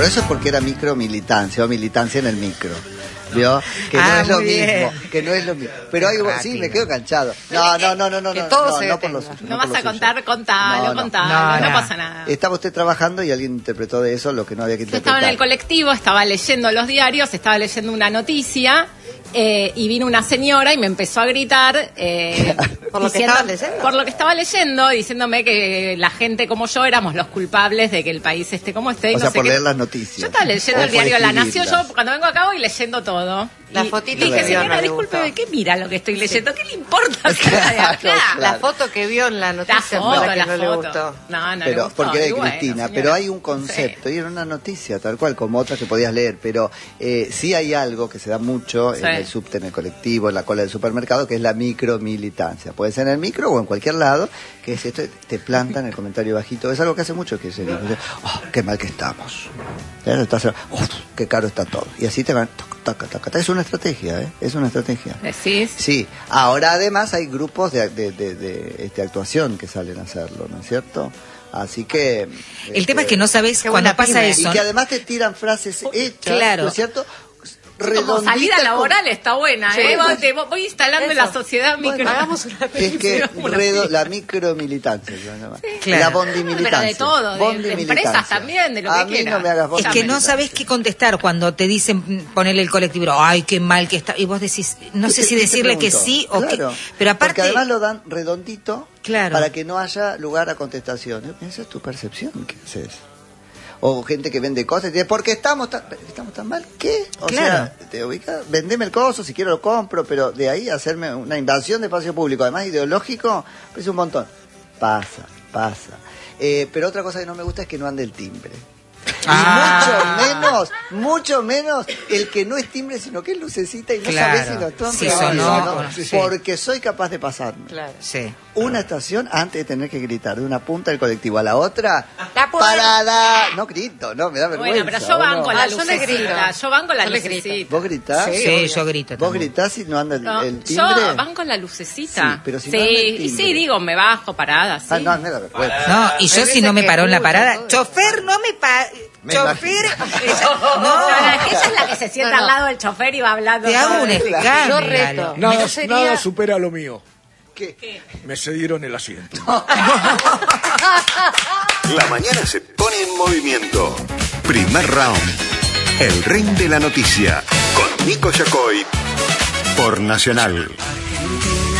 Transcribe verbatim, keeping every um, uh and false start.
pero eso es porque era micromilitancia o militancia en el micro. ¿Vio? Que no ah, es lo mismo, bien. que no es lo mismo. Pero hay, sí, me quedo canchado. No, no, no, no, no, que no, todo no, se no por lo detenga. suyo. No, No vas por lo a suyo. contar, contalo, No, no. contalo, No, no, no. pasa nada. Estaba usted trabajando y alguien interpretó de eso lo que no había que Yo interpretar. estaba en el colectivo, estaba leyendo los diarios, estaba leyendo una noticia eh, y vino una señora y me empezó a gritar eh, ¿Por lo que diciendo- estabas leyendo? por lo que estaba leyendo, diciéndome que la gente como yo éramos los culpables de que el país esté como esté. Y O no sea, sé por qué. leer las noticias. Yo estaba leyendo O el por diario La Nación, escribirlas. yo cuando vengo acá voy leyendo todo. La Y fotito dije, que vio no señora, le disculpe, gustó. ¿qué mira lo que estoy leyendo? ¿Qué le importa? Claro, de acá? claro. La foto que vio en la La noticia foto, para que la no le foto. gustó. No, no Pero le gustó. porque era de Y bueno, Cristina, señora, pero hay un sí. concepto y era una noticia tal cual como otras que podías leer, pero eh, sí hay algo que se da mucho Sí. en el subte, en el colectivo, en la cola del supermercado, que es la micromilitancia. Puede ser en el micro o en cualquier lado, que es esto, te plantan el comentario bajito. Es algo que hace mucho que se dice, oh, qué mal que estamos. ¿Eh? Estás, oh, qué caro está todo. Y así te van, taca, taca, taca. Es una estrategia, ¿eh? Es una estrategia. ¿Decís? Sí, ahora además hay grupos de, de, de, de, este, actuación que salen a hacerlo, ¿no es cierto? Así que... El este, tema es que no sabes Qué cuando buena pasa pyme. eso. Y que además te tiran frases hechas, claro. ¿no es cierto? Como Redonditas salida con- laboral está buena, Sí, ¿eh? pues. Voy, te- voy instalando en Eso. la sociedad micro. Bueno, hagamos una Es que Una redo- pyme. la micromilitancia se llama. Claro. La bondimilitancia. Pero de todo, de- de Bondimilitancia. empresas también, de lo que A mí quiera. no me hagas Es que no bondimilitancia. sabes qué contestar cuando te dicen ponerle el colectivo, ay, qué mal que está. Y vos decís, no sé ¿Qué- si qué te decirle que pregunto? sí o Claro, que. Pero aparte. Porque además lo dan redondito Claro. para que no haya lugar a contestación. Esa es tu percepción. ¿Qué haces? O gente que vende cosas y dice, ¿por qué estamos tan, estamos tan mal? ¿Qué? O Claro. sea, te ubicas, vendeme el coso, si quiero lo compro, pero de ahí hacerme una invasión de espacio público, además ideológico, es un montón. Pasa, pasa. Eh, pero otra cosa que no me gusta es que no ande el timbre. Ah. Y mucho menos, mucho menos el que no es timbre, sino que es lucecita y no Claro. sabes si lo están Sí, probando sonó, o no, sí. porque soy capaz de pasarme. Claro. Sí. Una estación antes de tener que gritar de una punta del colectivo a la otra, La puerta. parada. No grito, no, me da vergüenza. Bueno, pero yo ¿o banco no? la Ah, yo le grito. lucecita. Yo banco la Yo le grito. lucecita. ¿Vos gritás? Sí, obvio. yo grito ¿Vos también. gritás si no anda el, No, el timbre? yo banco la lucecita. Sí, pero si sí, no anda el y timbre. sí, digo, me bajo parada, sí. Ah, no, me da vergüenza. No, y yo Hay si no veces me que paró en la escuchan parada, todo. chofer, no me pa... Me chofer, No, no, no, es que ella es la que se sienta No, no. al lado del chofer y va hablando. te hago todo. un Yo escándalo. reto. Nada, Yo sería- nada supera lo mío. ¿Qué? Me cedieron el asiento. La mañana se pone en movimiento. Primer round. El ring de la noticia. Con Nico Yacoy. Por Nacional.